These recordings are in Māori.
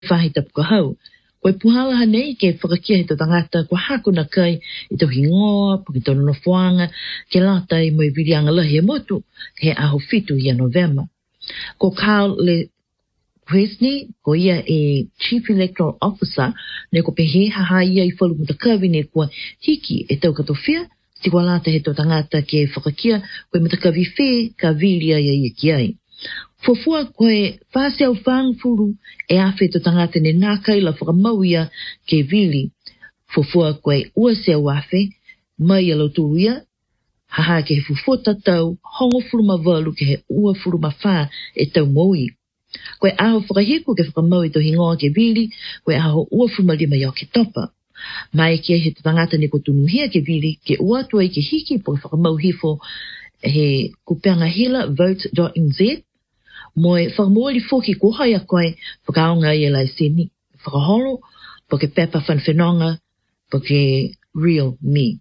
whahita puka hau. Koe puhala hanei ke whakakia he tō tangata kua hakuna kai i tō hingoa, puki tō nonofuanga, ke lata i mo i virianga lahi e motu, he aho fitu i a November. Ko Carl Le Quesney, ko ia e Chief Electoral Officer, ne ko pehe haha ia i whalu mutakawi ne kua hiki e tau katowhia, si kua lata he tō tangata ke whakakia, koe mutakawi whē ka vilia ia i ki ai. Fofua koe whase au whangfuru e awhi tō tangata ne nākai la whakamau ia ke vili. Fofua koe ua se au awhi, mai alo tūria, haha ke he fufota tau, hongo furuma walu ke he ua furuma whā e tau moui. Koe aho whakahiku ke whakamau i tō hingoa ke vili, koe aho ua furuma lima iau ke topa. Mai ke he tō tangata ne ko tunuhia ke vili, ke ua tua i ke hiki po whakamau hifo he kupeanga hila vote.nz, moe whakamuali whoki ko hai a koe whakaonga i lai sini. Whakaholo, po ke pepa whanwhenonga, po ke real me.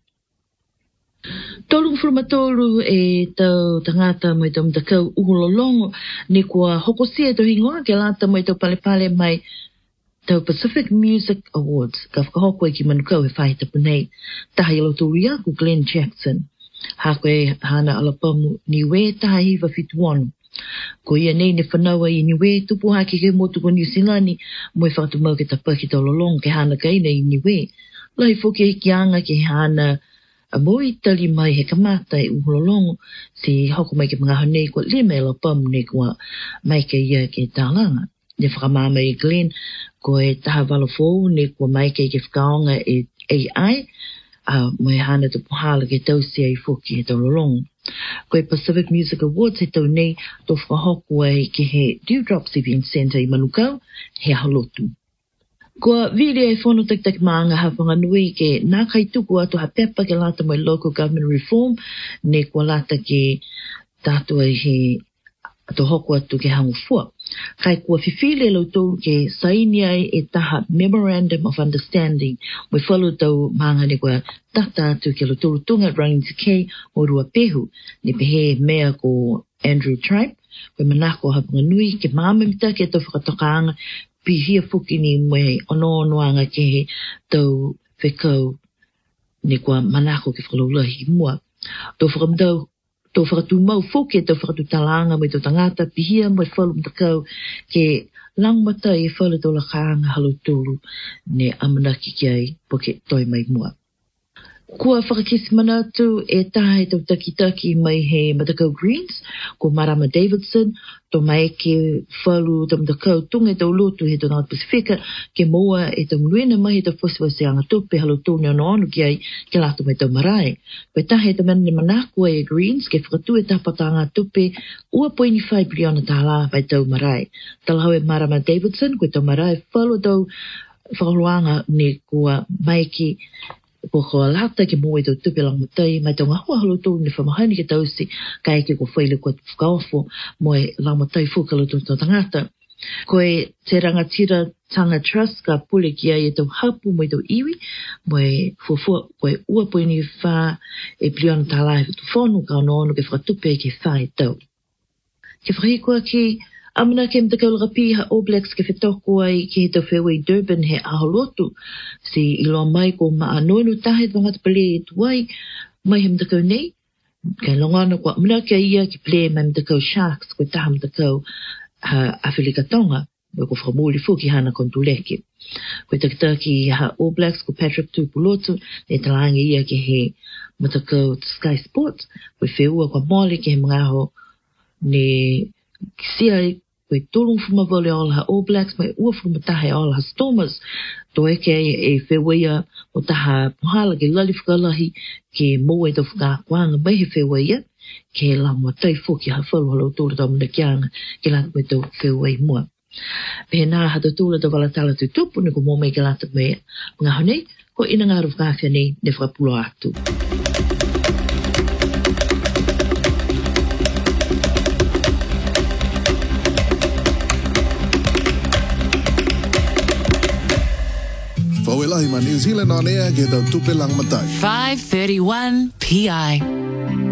Tolu whurumatolu e tau tangata mo i tau mtakau uhulolongo ni kua hokosia tau hingoa ke lata mo i tau palepale mai tau Pacific Music Awards. Ka whakahoko e ki manukau he whahita punei. Taha i lauturi aku Glenn Jackson. Hakoe hana alapamu niwe taha hiva fituonu. Ko ia nei ne whanaua i niwe tupu haki ke motu ko New Zealand mo i whakatumau ke tapaki tau lolong ke hana kaina i niwe. Lai whoki he kianga ke hana a moi tali mai he kamata i uhololongo si hoko mai ke mga honei ko lima e lapamu ne kua mai ke ia ke tālanga. Ne whakamama i Glenn ko e taha walofou ne kua mai ke whakaonga e AI mo e hana tupu hala ke tausia i whoki he tau lolongo. Koe Pacific Music Awards he tau nei tō whakahoko ai ke he Dewdrops Event Centre i Manukau, he ahalotu. Koa vile e whono tak maanga hawhanga nui ke nā kai tuku atu ha pepa ke lata mai local government reform, ne kua lata ke tātua he tō hoko atu ke hangu fua. Kai kua whiwhile lau tōru ke saini ai e taha Memorandum of Understanding mo i whalu tau maanga ne kua tata atu ke lau tōru tunga running to kei o rua pehu, ne pehe mea ko Andrew Tribe, koe manako hapanga nui ke māmamita ke tau whakatokaanga pihia fuki ni mwe ono-onoanga ke he tau whekau ne kua manako ke whalaulahi mua. Tō whakamdau tō whakatumau fuki e tō whakatutalanga mai tō tangata pihia mo i whalu mtakau ke langmata i whalu tō lakaanga haluturu ne amanaki ki ai po ke toi mai mua. Kua whakakisi manatu e taha e tau taki mai he Matakau Greens, ko Marama Davidson, tō mai ke whalu tau Matakau tunga e tau lotu he tō North Pacifica, ke moa e tau mluena mai he tau whasiwasi anga tupe halo tōne ono ke ai ke lato mai tau marae. Koe taha e tau mani manako e Greens, ke whakatu e tapata anga tupe, ua poini 5 biliona tāla mai tau marae. Talahau e Marama Davidson, koe tau marae whalu tau whakaluanga ne kua mai ki ko ko lata ke mo i tau tupe lang matai mai tau ngahua halo tau ni whamahani ke tausi kai ke ko whaile kua whakaofo mo e lang matai whukalo tau tangata. Koe te rangatira tanga trust ka pule ki ai e tau hapu mo i tau iwi mo e fufua koe ua poini wha e pliona tālai tu whonu ka ono ke whakatupe ke wha e tau. Ke whakikua ki amana ke mtakau lagapi ha All Blacks ke whetoko ai ke he tau Fairway Durban he aholotu si iloa mai ko maanoinu tahe tangata pale e tuai mai he mtakau nei. Kai longana kua amana ke ia ki pale mai mtakau Sharks koe taha mtakau Awhilika Tonga mo ko whakamuli fuki hana kontuleke. Koe takitaki ha All Blacks ko Patrick Tupulotu ne talangi ia ke he mtakau Sky Sports koe wheua kua mole ke he mangaho ne kisia koe tolong whumawale ala ha All Blacks mai ua whumatahe ala ha Stormers to eke e whewea o taha puhala ke lali whakalahi ke moe tau whakakuanga mai he whewea ke langwa tai whoki ha whalu halo tōra tau muna kianga ke lata mai tau whewea mua. Pehe nā hata tōra tau walatala tu tupu ni ko mō mai ke lata mai mga honei ko ina ngā rufkawhia nei ne whakapulo atu. Whawelahi ma New Zealand on air ke tau tupe lang matai. 531 PI.